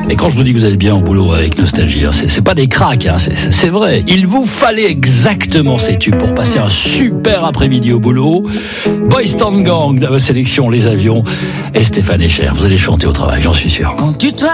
Et quand je vous dis que vous êtes bien au boulot avec Nostalgie, c'est pas des cracks, c'est vrai. Il vous fallait exactement ces tubes pour passer un super après-midi au boulot. Boys Town Gang, dans votre sélection, Les Avions et Stéphane Echer. Vous allez chanter au travail, j'en suis sûr. Quand tu